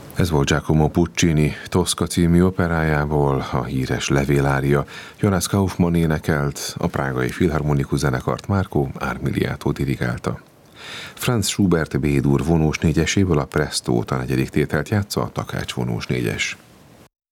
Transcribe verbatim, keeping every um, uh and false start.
Ez volt Giacomo Puccini Tosca című operájából a híres levélária. Jonas Kaufmann énekelt, a prágai filharmonikus zenekart Marco Armiliato dirigálta. Franz Schubert B-dur vonós négyeséből a Prestót, a negyedik tételt játsza a Takács vonós négyes.